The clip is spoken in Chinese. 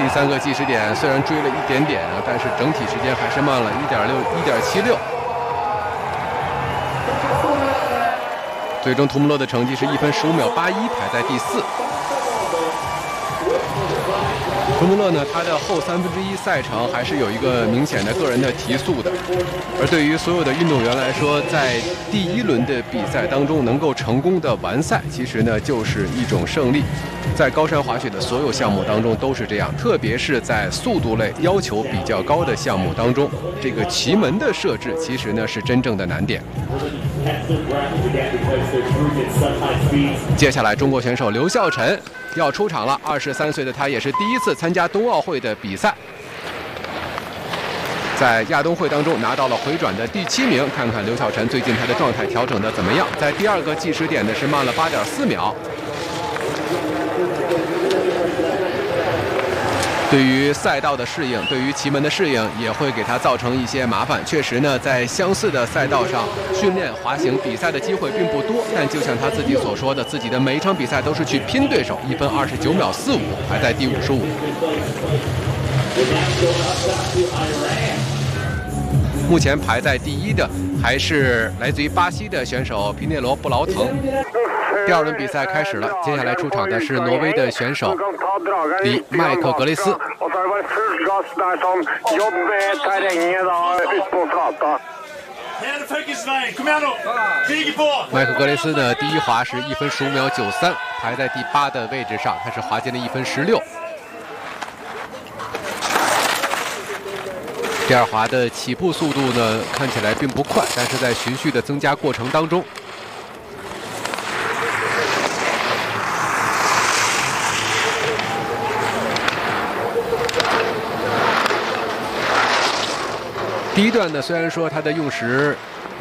第3个计时点虽然追了一点点啊，但是整体时间还是慢了1.76。最终图姆勒的成绩是1分15秒81，排在第4。图姆勒呢，他的后1/3赛程还是有一个明显的个人的提速的，而对于所有的运动员来说，在第1轮的比赛当中能够成功的完赛，其实呢就是一种胜利。在高山滑雪的所有项目当中都是这样，特别是在速度类要求比较高的项目当中，这个旗门的设置其实呢是真正的难点。接下来，中国选手刘孝晨要出场了。23岁的他也是第一次参加冬奥会的比赛，在亚冬会当中拿到了回转的第7名。看看刘孝晨最近他的状态调整的怎么样？在第2个计时点呢是慢了8.4秒。对于赛道的适应，对于旗门的适应，也会给他造成一些麻烦。确实呢，在相似的赛道上训练滑行比赛的机会并不多，但就像他自己所说的，自己的每一场比赛都是去拼对手。1分29秒45，排在第55。目前排在第1的还是来自于巴西的选手皮内罗·布劳滕。第2轮比赛开始了，接下来出场的是挪威的选手里麦克格雷斯。麦克格雷斯呢，第1滑是1分15秒93，排在第8的位置上，他是滑进了1分16。第2滑的起步速度呢，看起来并不快，但是在循序的增加过程当中，第1段呢，虽然说它的用时